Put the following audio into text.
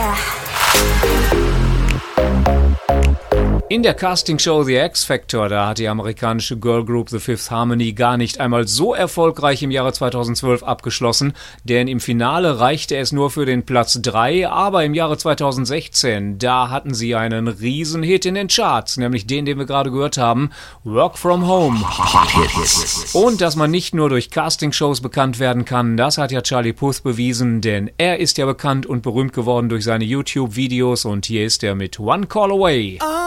In der Castingshow The X Factor, da hat die amerikanische Girlgroup The Fifth Harmony gar nicht einmal so erfolgreich im Jahre 2012 abgeschlossen, denn im Finale reichte es nur für den Platz 3, aber im Jahre 2016, da hatten sie einen Riesenhit in den Charts, nämlich den wir gerade gehört haben, Work From Home. Und dass man nicht nur durch Castingshows bekannt werden kann, das hat ja Charlie Puth bewiesen, denn er ist ja bekannt und berühmt geworden durch seine YouTube-Videos und hier ist er mit One Call Away.